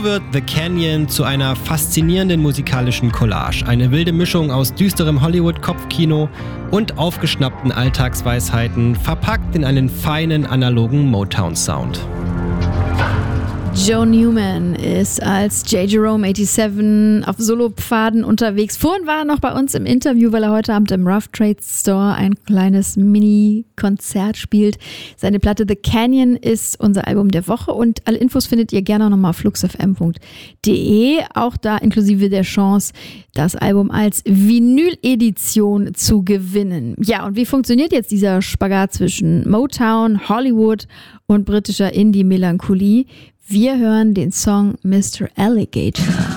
wird The Canyon zu einer faszinierenden musikalischen Collage. Eine wilde Mischung aus düsterem Hollywood-Kopfkino und aufgeschnappten Alltagsweisheiten, verpackt in einen feinen analogen Motown-Sound. Joe Newman ist als J. Jerome 87 auf Solopfaden unterwegs. Vorhin war er noch bei uns im Interview, weil er heute Abend im Rough Trade Store ein kleines Mini-Konzert spielt. Seine Platte The Canyon ist unser Album der Woche und alle Infos findet ihr gerne nochmal auf fluxfm.de. Auch da inklusive der Chance, das Album als Vinyl-Edition zu gewinnen. Ja, und wie funktioniert jetzt dieser Spagat zwischen Motown, Hollywood und britischer Indie-Melancholie? Wir hören den Song Mr. Alligator.